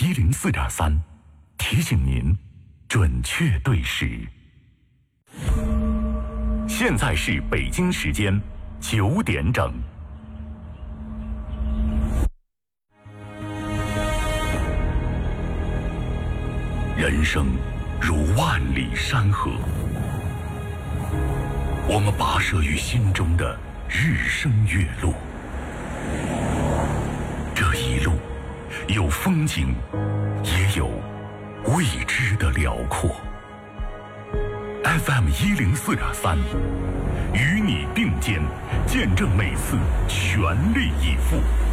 104.3，提醒您准确对时。现在是北京时间9点整。人生如万里山河，我们跋涉于心中的日升月落。这一路有风景，也有未知的辽阔。FM 104.3，与你并肩，见证每次全力以赴。